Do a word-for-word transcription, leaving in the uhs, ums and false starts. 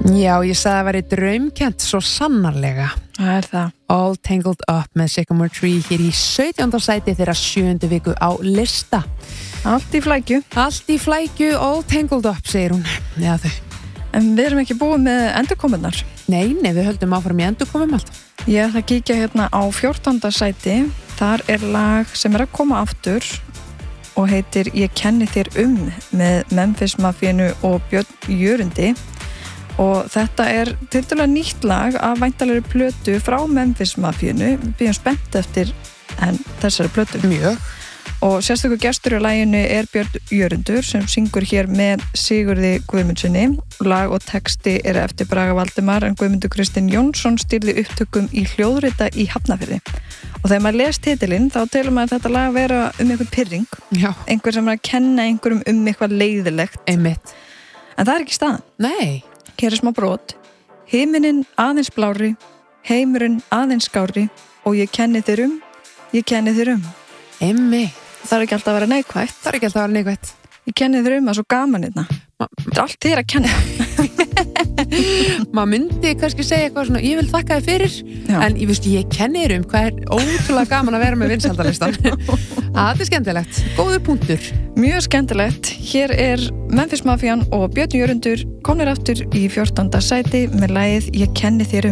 Já, ég sagði að það væri draumkennt svo sannarlega. Það er það. All Tangled Up með Sycamore Tree hér í sautjánda sæti þeirra sjöundu viku á lista. Allt í flækju. Allt í flækju, All Tangled Up, segir hún. Já, þau. En við erum ekki búið með endurkominnar. Nei, nei, við höldum áfram í endurkomum allt. Ég ætla að kíkja hérna á fjórtánda sæti. Þar er lag sem er að koma aftur og heitir Ég kenni þér um með Memphis Mafíunu og Björn Jörundi. Og þetta er tiltölulega nýtt lag af væntanlegri plötu frá Memphis Mafíunu. Við bíðum spennt eftir en þessari plötu. Mjög. Og sérstakur gestur í laginu er Björn Jörundur sem syngur hér með Sigurði Guðmundssoni. Lag og texti er eftir Braga Valdimar en Guðmundur Kristinn Jónsson stýrði upptökum í hljóðrita í Hafnarfirði. Og þegar maður les titilinn þá telur maður þetta lag vera um eitthvað pirring. Já. Einhver sem er að kenna einhverjum um eitthvað leiðilegt. Einmitt. En það er ekki staðan. Nei. Hér er smá brot. Himinin aðeins blári, heimurinn aðeins skári og ég kenni þér um, ég kenni þér um. Einmitt. Það er ekki alltaf að vera neikvætt. Það er ekki alltaf að vera neikvætt. Ég kenni þér um að svo gaman hérna. Það er allt þér að kenna. Maður myndi kannski segja eitthvað svona, ég vil þakka þér fyrir, Já. En ég veist, ég kenni þér um hvað er ótrúlega gaman að vera með vinsældalistan. Það er skemmtilegt. Góður punktur. Mjög skemmtilegt. Hér er Memphis Mafían og Björn Jörundur komnir aftur í fjórtánda sæti með lagið Ég kenni þér um.